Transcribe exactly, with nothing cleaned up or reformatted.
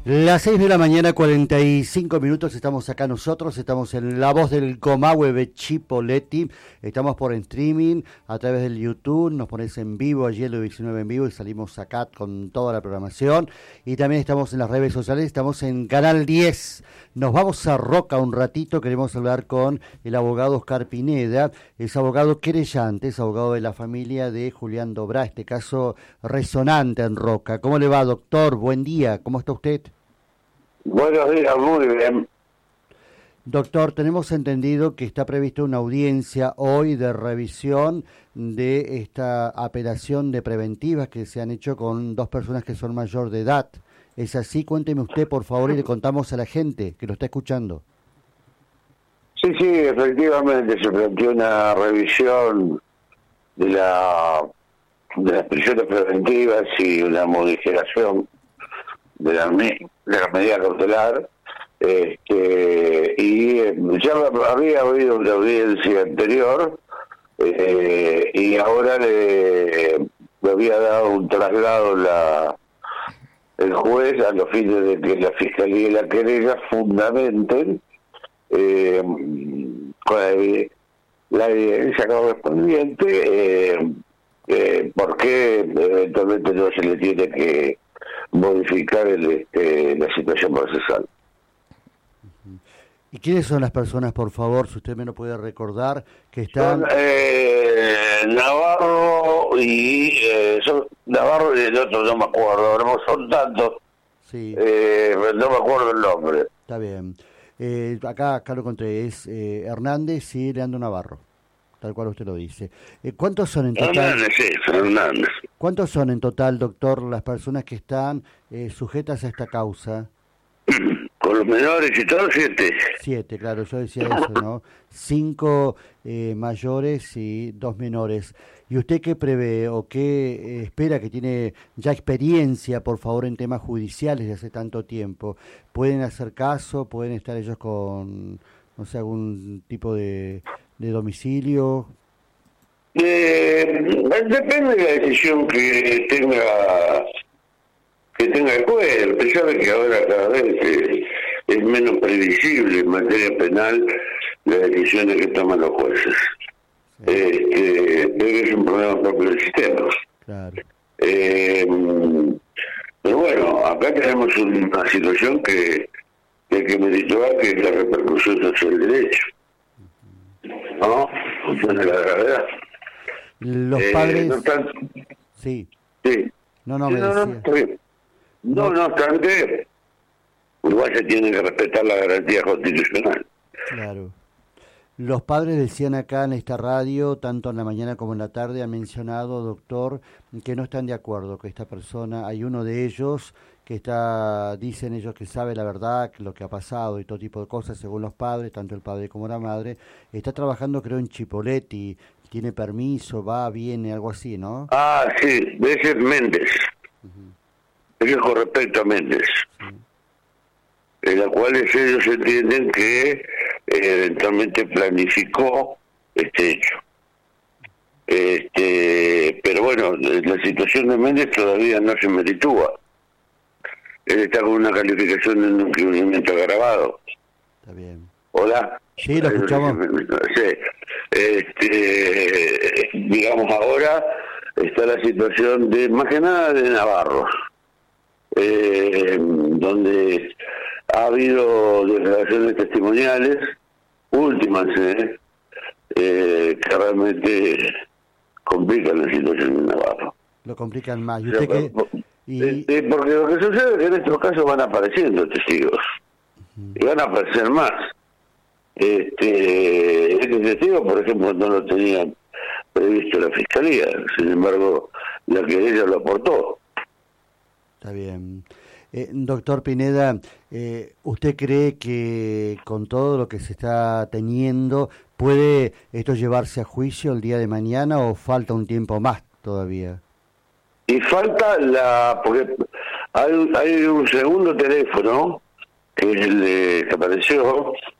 Las seis de la mañana, cuarenta y cinco minutos, estamos acá nosotros, estamos en La Voz del Comahue de Chipoleti, estamos por streaming a través del YouTube, nos pones en vivo, ayer lo diecinueve en vivo y salimos acá con toda la programación, y también estamos en las redes sociales, estamos en Canal diez, nos vamos a Roca un ratito, queremos hablar con el abogado Oscar Pineda, es abogado querellante, es abogado de la familia de Julián Dobrá, este caso resonante en Roca. ¿Cómo le va, doctor? Buen día, ¿cómo está usted? Buenos días, muy bien. Doctor, tenemos entendido que está prevista una audiencia hoy de revisión de esta apelación de preventivas que se han hecho con dos personas que son mayor de edad. ¿Es así? Cuénteme usted, por favor, y le contamos a la gente que lo está escuchando. Sí, sí, efectivamente se planteó una revisión de la de las prisiones preventivas y una modificación de la, de la medida cautelar, este, y eh, ya había habido una audiencia anterior eh, y ahora le, le había dado un traslado la el juez a los fines de que la fiscalía y la querella fundamenten eh, con la, la evidencia correspondiente eh, eh, por qué eventualmente no se le tiene que modificar el, este, la situación procesal. ¿Y quiénes son las personas, por favor, si usted me lo puede recordar, que están...? Son, eh, Navarro y... Eh, son Navarro y el otro no me acuerdo, no son tantos, sí. eh, no me acuerdo el nombre. Está bien. Eh, acá, acá lo encontré, es eh, Hernández y Leandro Navarro, tal cual usted lo dice. Eh, ¿Cuántos son en total? Hernández, sí, Hernández. ¿Cuántos son en total, doctor, las personas que están eh, sujetas a esta causa? Con los menores y todo, siete. Siete, claro, yo decía eso, ¿no? Cinco eh, mayores y dos menores. ¿Y usted qué prevé o qué eh, espera, que tiene ya experiencia, por favor, en temas judiciales de hace tanto tiempo? ¿Pueden hacer caso? ¿Pueden estar ellos con, no sé, algún tipo de, de domicilio? Eh, depende de la decisión que tenga que tenga el juez. Usted sabe que ahora cada vez eh, es menos previsible en materia penal las decisiones que toman los jueces. Sí. Este, es un problema propio del sistema. Claro. Eh, pero bueno, acá tenemos una situación que, que hay que meditar, que es la repercusión social del derecho. ¿No? Funciona la gravedad. Los eh, padres... No tanto... Sí. Sí. No, no, me no, decía. no, está bien. No, no obstante, igual se tiene que respetar la garantía constitucional. Claro. Los padres decían acá en esta radio, tanto en la mañana como en la tarde, han mencionado, doctor, que no están de acuerdo que esta persona, hay uno de ellos que está, dicen ellos que sabe la verdad, lo que ha pasado y todo tipo de cosas, según los padres, tanto el padre como la madre, está trabajando creo en Chipoleti, tiene permiso, va, viene, algo así, ¿no? Ah, sí, ese es Méndez. Uh-huh. Eso es con respecto a Méndez, sí. En la cual ellos entienden que eh, eventualmente planificó este hecho. Este, pero bueno, la situación de Méndez todavía no se meritúa. Él está con una calificación de un incumplimiento agravado. Está bien. Hola. Sí, lo escuchamos. Sí. Este, digamos, ahora está la situación de, más que nada, de Navarro, eh, donde ha habido declaraciones testimoniales últimas eh, eh, que realmente complican la situación de Navarro. Lo complican más. ¿Y usted qué? Y... Eh, porque lo que sucede es que en estos casos van apareciendo testigos, uh-huh. y van a aparecer más. Este, este testigo, por ejemplo, no lo tenía previsto la fiscalía, sin embargo, la querella lo aportó. Está bien. Eh, doctor Pineda, eh, ¿usted cree que con todo lo que se está teniendo, puede esto llevarse a juicio el día de mañana o falta un tiempo más todavía? Y falta la... porque hay, hay un segundo teléfono, que es el de, que apareció,